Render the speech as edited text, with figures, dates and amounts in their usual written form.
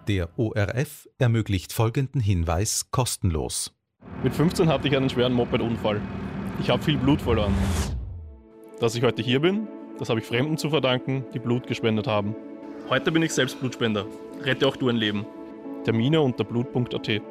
Der ORF ermöglicht folgenden Hinweis kostenlos. Mit 15 hatte ich einen schweren Mopedunfall. Ich habe viel Blut verloren. Dass ich heute hier bin, das habe ich Fremden zu verdanken, die Blut gespendet haben. Heute bin ich selbst Blutspender. Rette auch du ein Leben. Termine unter blut.at.